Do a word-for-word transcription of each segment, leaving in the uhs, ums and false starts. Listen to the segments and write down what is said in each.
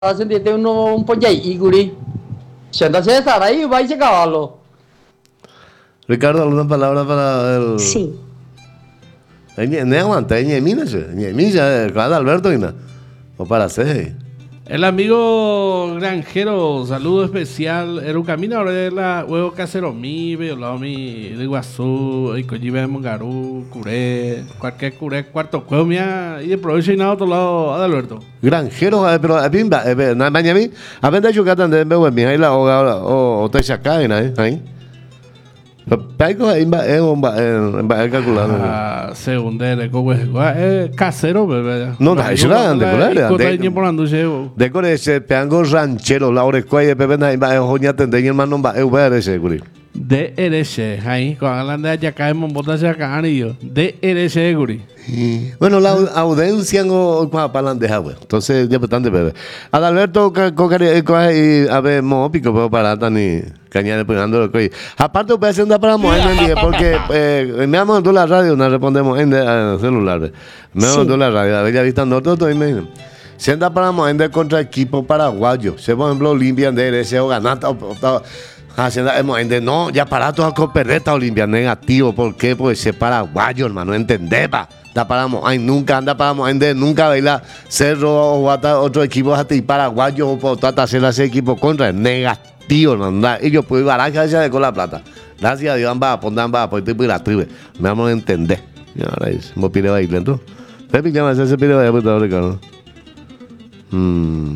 sentite un, un po' gli iguri. Senta, se estar ahí, vais a caballo. Ricardo, ¿alguna palabra para el...? Sí. Ne aguanta, ne mina, ne mina, cada Alberto ina. O para hacer. El amigo granjero, saludo especial. Era un camino ahora de la huevo casero mi, violado mi de Guazú, y coñive mongarú, curé, cualquier curé, cuarto cueo mía, y de provecho y nada otro lado, Adalberto. Granjero, pero a mí, na mañana, a ver, de Yucatán, de Behuemi, ahí la o o te saca, ¿eh? Ahí. Paico ahí va, es un va, es calculado. Ah, segundere, como es, eh, casero, bebé. No, no, es una de color, de. De color ese peango ranchero, la oreja de bebé, ahí va, es joña tende, hermano, va, es ver ese, guri. D R S, ahí, cuando hablan de allá caemos botas acá, anillo. D R S, guri. Bueno, la audiencia no para para la güey. Entonces, ya bastante bebé. Adalberto, coge a ver, mo pico, pero para tan y cañar pegando el cuello. Aparte, voy a hacer una para mover, porque eh, me llaman de la radio, no respondemos en el celular. Me llaman de la radio, a ver, ya viste, no todo, y me sienta para mover contra equipo paraguayo. Se, por ejemplo, Olimpia de ese o ganata. Hacienda hemos no, ya para toda coperreta Olimpia negativo, ¿por qué? Pues ese paraguayo, hermano, entendeba. Da paramos, ay, nunca anda paramos, ende, nunca baila Cerro o otro equipo hasta y paraguayo o por trata hacer ese equipo contra negativo, hermano. Y yo puedo baraja esa de con la plata. Gracias a Dios, amba, ponda amba, pues tipo y la tribe. Me vamos a entender. Y ahora es, me pide bailar, entonces. Pepe, llama ese pide bailar, pues, Ricardo. Hmm.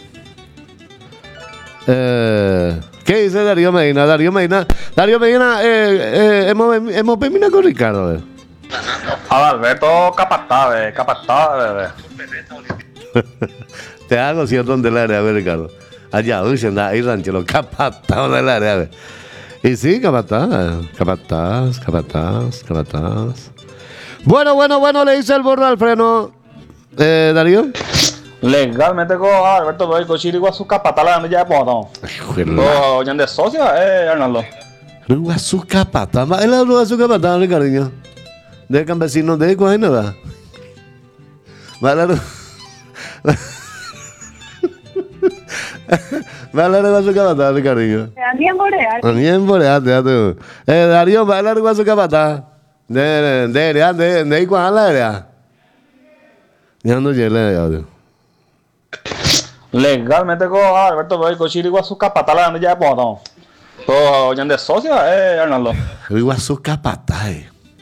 Eh. ¿Qué dice Darío Medina? Darío Medina, Darío Medina, eh, eh, hemos, hemos terminado con Ricardo. Eh. Adalberto capataz, capataz. Te hago cierto del área, a ver, Ricardo. Allá, uy, se anda ahí ranchero, capataz del área, a ver. Y sí, capataz, capataz, capataz, capataz. Bueno, bueno, bueno, le hice el borro al freno. Eh, Darío. Legalmente con Alberto voy con Chiriguazú capataz ya puedo. Oh, ya de socio, eh, Arnaldo. Ruazú capataz, él es Ruazú capataz, Ricardinho. De campesino de Coaina, ¿verdad? Vale, vale, Ruazú capataz, Ricardinho. También boreal. También boreal, ya tú. Eh, Darío, vale, Ruazú capataz. De, de, de, de, de, de, Coaina, ¿verdad? Ya no llegué, ya. Legalmente con Alberto voy con Chiriguazú capataz ya puedo. Oh, ya de socio, eh, Arnaldo. Ruazú capataz.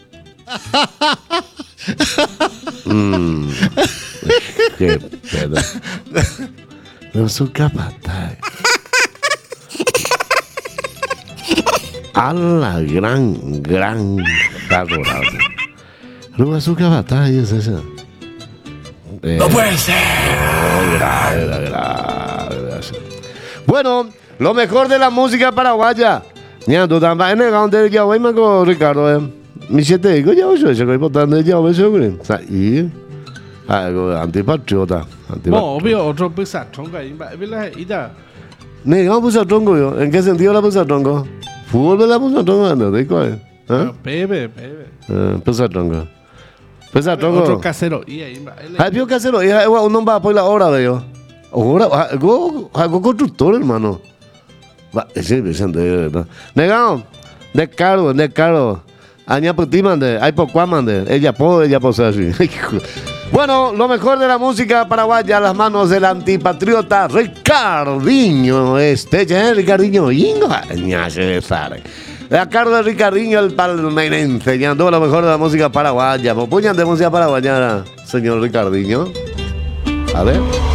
Mmm. Qué pedo. Ruazú capataz. A la gran, gran adorable. Ruazú capataz es esa. Eh, ¡No puede ser! Oh, grave, grave, grave. Bueno, lo mejor de la música paraguaya. Ya, tú también en el counter ya voy con Ricardo. Eh. Mi siete digo, ya voy a ser importante, ya voy a ser. Y algo antipatriota. No, obvio, otro pisa tronco ahí. ¿Y ya? Negamos puso tronco yo. ¿En qué sentido la puso tronco? Fútbol la puso tronco, ¿no? ¿De cuál? ¿Eh? Pepe, Pepe. Eh, puso tronco. Pues a tronco. Otro casero. Y ahí va. Hay pio casero. Y uno va a poner la hora de yo. Ahora, algo, algo constructor, hermano. Va, ese Vicente. Negado. De caro, de caro. Aña por ti, mande. Hay por cuál, mande. Ella puede, ella puede ser así. Bueno, lo mejor de la música paraguaya a las manos del antipatriota Ricardinho. Este ya es Ricardinho. Inga. Ya se sabe. La cara de Ricardinho, el palmeirense, enseñando lo mejor de la música paraguaya. Puñan de música paraguaya, señor Ricardinho. A ver.